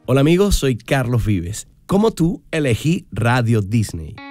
Hola amigos, soy Carlos Vives. Como tú, elegí Radio Disney.